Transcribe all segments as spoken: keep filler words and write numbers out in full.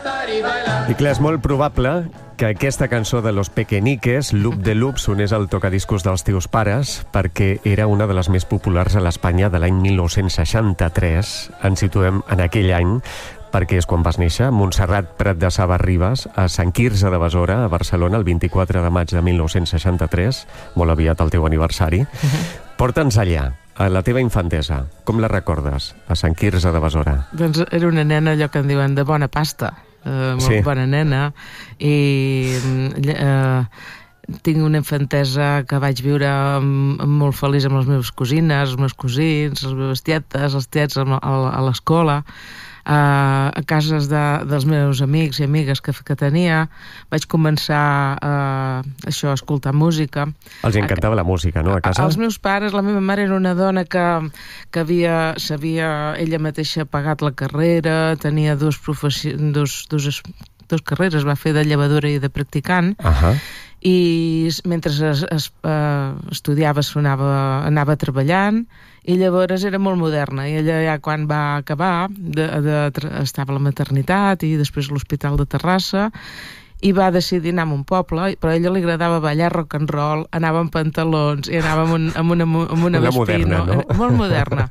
I clar, és molt probable que aquesta cançó de Los Pequeñiques, Loop de Loop, sonés al tocadiscos dels teus pares, perquè era una de les més populars a l'Espanya de l'any mil nou-cents seixanta-tres. Ens situem en aquell any, perquè és quan vas néixer, Montserrat Prat de Saba Ribas, a Sant Quirze de Besora, a Barcelona, el vint-i-quatre de maig de mil nou-cents seixanta-tres, molt aviat el teu aniversari. Uh-huh. Porta'ns allà, a la teva infantesa. Com la recordes, a Sant Quirze de Besora? Doncs era una nena, allò que en diuen, de bona pasta. Uh, molt sí. Bona nena, i uh, tinc una infantesa que vaig viure amb, amb molt feliç amb les meves cosines, els meus cosins, les meves tietes, els tiets a, a l'escola, uh, a cases de, dels meus amics i amigues que, que tenia. Vaig començar uh, això, a escoltar música. Els encantava la música, no, a casa? Els meus pares, la meva mare era una dona que, que havia, s'havia ella mateixa pagat la carrera, tenia dos, professi... dos, dos, dos carreres, va fer de llevadora i de practicant, uh-huh. I mentre es, es, uh, estudiava sonava, anava treballant, i llavors era molt moderna, i ella ja quan va acabar de, de, estava a la maternitat i després a l'Hospital de Terrassa, i va decidir anar a un poble, però a ella li agradava ballar rock and roll, anava amb pantalons i anava amb, un, amb una, amb una, una moderna, no? Molt moderna.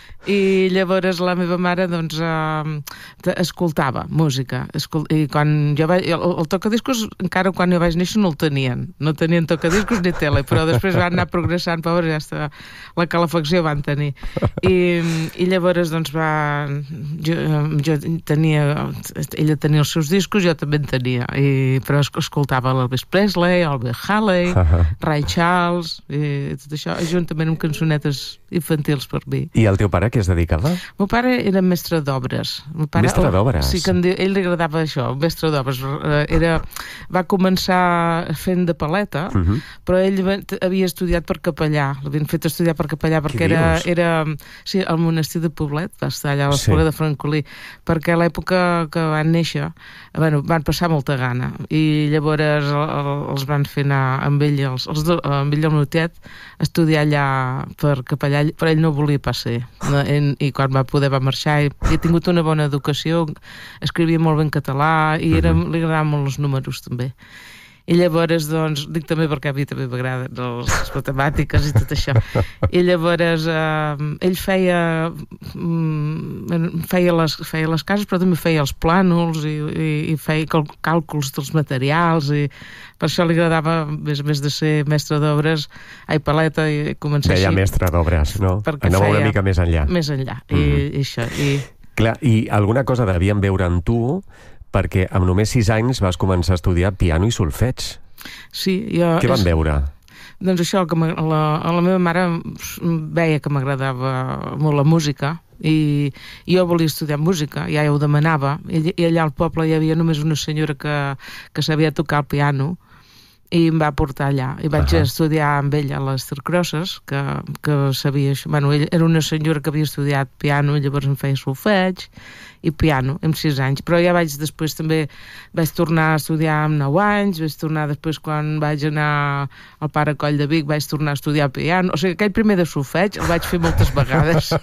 I llavors la meva mare doncs eh, escoltava música escol... i quan jo vaig... el, el tocadiscos encara quan jo vaig néixer no el tenien, no tenien tocadiscos ni tele, però després van anar progressant, pobres, ja està, la calefacció van tenir, i, i llavors doncs va jo, jo tenia ella tenia els seus discos, jo també en tenia, i, però escoltava l'Elvis Presley, el Bill Haley, uh-huh. Ray Charles i tot això, juntament amb cançonetes infantils per mi. I el teu pare què es dedicava? El meu pare era mestre d'obres. Pare, mestre d'obres? Sí, que ell li agradava això, mestre d'obres. Era, va començar fent de paleta, uh-huh. però ell havia estudiat per capellà. L'havien fet estudiar per capellà perquè era, era sí, al monestir de Poblet, va estar allà a l'escola sí. de Francolí, perquè a l'època que van néixer bueno, van passar molta gana, i llavors els van fer anar amb ell, els, els do, amb ell el meu tiet, estudiar allà per capellà, però ell no volia pas ser. I quan va poder va marxar i, i ha tingut una bona educació, escrivia molt bé en català i era, uh-huh. li agradaven molt els números també. I llavors, doncs, dic també perquè a mi també m'agraden les matemàtiques i tot això. I llavors eh, ell feia mm, feia, les, feia les cases, però també feia els plànols i, i, i feia cal, càlculs dels materials, i per això li agradava, més, més de ser mestre d'obres, ai, paleta, i començar Deia així. mestre d'obres, no? Anava una mica més enllà. Més enllà, mm-hmm. i, i això. I... Clar, i alguna cosa devien veure en tu, perquè amb només sis anys vas començar a estudiar piano i solfeig. Sí, jo... Què van és... veure? Doncs això, que la, la meva mare veia que m'agradava molt la música, i, i jo volia estudiar música, ja ho demanava, i, i allà al poble hi havia només una senyora que, que sabia tocar el piano, i em va portar allà, i vaig uh-huh. estudiar amb ella a les Cercrosses, que, que sabia això. Bueno, ell era una senyora que havia estudiat piano, llavors em feia solfeig i piano, amb sis anys, però ja vaig després també, vaig tornar a estudiar amb nou anys, vaig tornar després quan vaig anar al Pare Coll de Vic, vaig tornar a estudiar piano, o sigui, aquell primer de solfeig el vaig fer moltes vegades,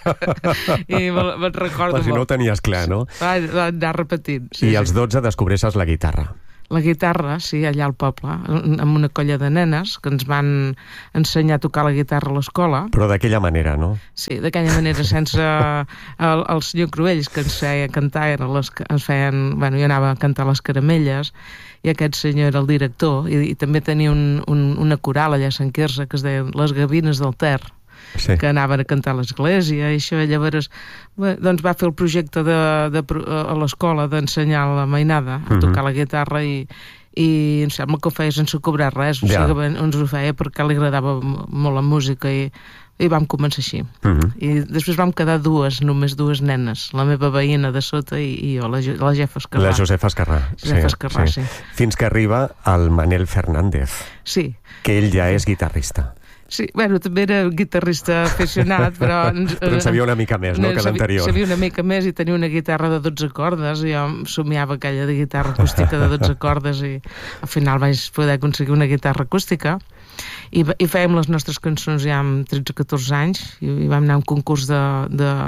i me'n me recordo molt. Si no ho tenies clar, no? Va, va anar repetint. Sí, I als dotze descobresses la guitarra. La guitarra, sí, allà al poble, amb una colla de nenes que ens van ensenyar a tocar la guitarra a l'escola. Però d'aquella manera, no? Sí, d'aquella manera, sense el, el senyor Cruells, que ens feia cantar, les, ens feien, bueno, jo anava a cantar les caramelles, i aquest senyor era el director, i, i també tenia un, un, una coral allà a Sant Quirze que es deia Les Gavines del Ter, sí. que anaven a cantar a l'església, i això, llavors bé, doncs va fer el projecte de, de, a l'escola d'ensenyar la mainada a uh-huh. tocar la guitarra, i, i em sembla que ho feia sense cobrar res, o ja. sigui que ens ho feia perquè li agradava molt la música, i, i vam començar així. Uh-huh. I després vam quedar dues, només dues nenes, la meva veïna de sota i, i jo, la, la Jefa Escarrà. La Josefa Escarrà. Josefa sí, Escarrà, sí. sí. Fins que arriba el Manel Fernández, sí. que ell ja és guitarrista. Sí, bueno, també era guitarrista aficionat, però... però en sabia una mica més, no?, que l'anterior. Sabia una mica més i tenia una guitarra de dotze cordes, i jo somiava aquella de guitarra acústica de dotze cordes, i al final vaig poder aconseguir una guitarra acústica, i, i fèiem les nostres cançons ja amb tretze o catorze anys, i vam anar a un concurs de, de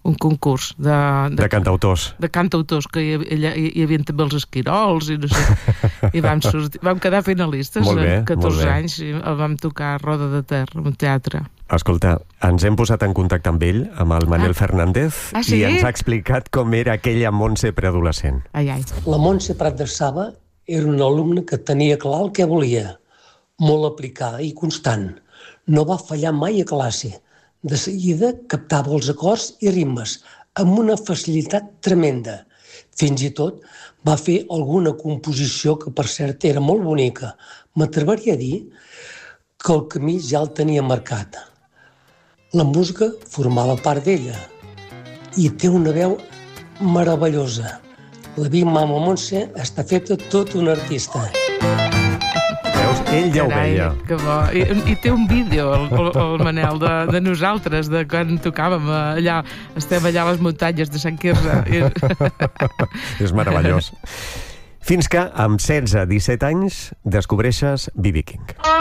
un concurs de, de, de cantautors. De cantautors, que hi, hi, hi havia també els esquirols i no sé. I vam, sortir, vam quedar finalistes amb catorze anys i el vam tocar a Roda de Ter, un teatre. Escolta, ens hem posat en contacte amb ell, amb el Manel ah. Fernández, ah, sí? i ens ha explicat com era aquella Montse preadolescent. Ai, ai. La Montse Prat de Saba era una alumna que tenia clar el que volia, molt aplicada i constant. No va fallar mai a classe. De seguida captava els acords i ritmes amb una facilitat tremenda. Fins i tot va fer alguna composició que, per cert, era molt bonica. M'atreveria a dir que el camí ja el tenia marcat. La música formava part d'ella i té una veu meravellosa. La Big Mama Montse està feta tot un artista. Veus? Ell ja Carai, ho veia. Que bo. I, I té un vídeo, el, el, el Manel, de, de nosaltres, de quan tocàvem allà, estem allà a les muntanyes de Sant Quirze. És meravellós. Fins que, amb setze disset anys, descobreixes B B King.